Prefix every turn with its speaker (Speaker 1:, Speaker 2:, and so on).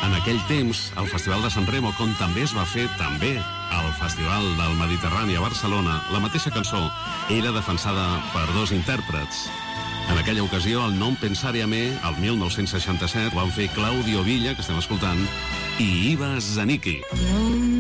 Speaker 1: En aquell temps, al Festival de San Remo, com també es va fer també al Festival del Mediterrani a Barcelona, la mateixa cançó era defensada per dos intèrprets. En aquella ocasió, el Non pensare a me, el 1967, van fer Claudio Villa, que estem escoltant, i Iva Zanicki.